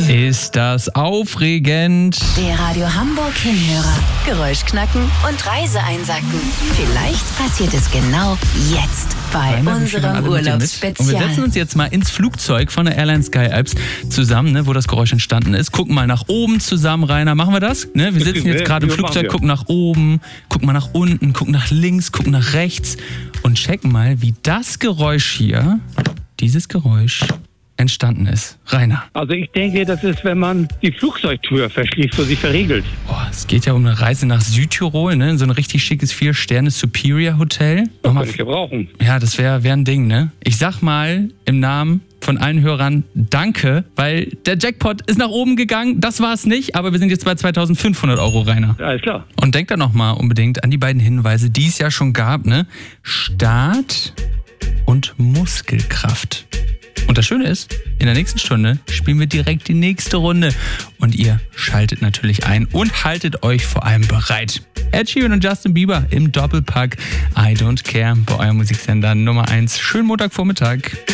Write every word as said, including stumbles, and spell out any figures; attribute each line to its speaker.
Speaker 1: Ist das aufregend?
Speaker 2: Der Radio Hamburg Hinhörer. Geräusch knacken und Reise einsacken. Vielleicht passiert es genau jetzt bei
Speaker 1: Rainer,
Speaker 2: unserem Urlaubsspezial.
Speaker 1: Und wir setzen uns jetzt mal ins Flugzeug von der Airline Sky Alps zusammen, ne, wo das Geräusch entstanden ist. Gucken mal nach oben zusammen, Rainer. Machen wir das? Ne? Wir sitzen jetzt gerade im Flugzeug, gucken nach oben, gucken mal nach unten, gucken nach links, gucken nach rechts und checken mal, wie das Geräusch hier, dieses Geräusch, entstanden ist. Rainer.
Speaker 3: Also ich denke, das ist, wenn man die Flugzeugtür verschließt, so sie verriegelt.
Speaker 1: Boah, es geht ja um eine Reise nach Südtirol, ne? In so ein richtig schickes Vier-Sterne-Superior-Hotel.
Speaker 3: Das kann ich gebrauchen.
Speaker 1: Ja, das wäre wär ein Ding, ne? Ich sag mal im Namen von allen Hörern danke, weil der Jackpot ist nach oben gegangen. Das war es nicht, aber wir sind jetzt bei zweitausendfünfhundert Euro, Rainer.
Speaker 3: Alles klar.
Speaker 1: Und denkt da nochmal unbedingt an die beiden Hinweise, die es ja schon gab, ne? Start und Muskelkraft. Und das Schöne ist, in der nächsten Stunde spielen wir direkt die nächste Runde. Und ihr schaltet natürlich ein und haltet euch vor allem bereit. Ed Sheeran und Justin Bieber im Doppelpack I Don't Care bei eurem Musiksender Nummer eins. Schönen Montagvormittag.